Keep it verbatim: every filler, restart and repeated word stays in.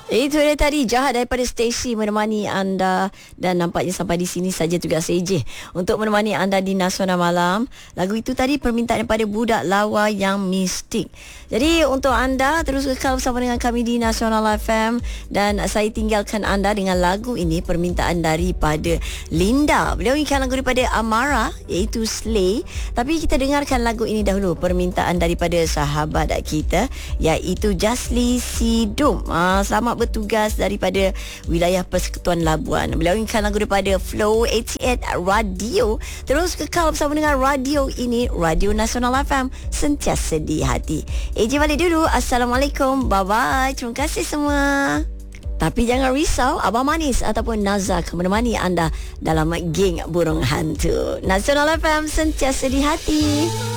Itu dia tadi, Jahat daripada Stacy menemani anda. Dan nampaknya sampai di sini saja tugas A J untuk menemani anda di Nasional Malam. Lagu itu tadi permintaan daripada Budak Lawa Yang Mistik. Jadi untuk anda terus kekal bersama dengan kami di Nasional F M. Dan saya tinggalkan anda dengan lagu ini, permintaan daripada Linda. Beliau inginkan lagu daripada Amara, iaitu Slay. Tapi kita dengarkan lagu ini dahulu, permintaan daripada sahabat kita, iaitu Jasli Sidum. Ha, selamat bertugas daripada wilayah Persekutuan Labuan. Beliau inginkan lagu daripada Flow lapan puluh lapan Radio. Terus kekal bersama dengan radio ini, Radio Nasional F M, sentiasa di hati. A J balik dulu. Assalamualaikum. Bye-bye. Terima kasih semua. Tapi jangan risau, Abang Manis ataupun Nazak menemani anda dalam geng burung hantu. Nasional F M, sentiasa di hati.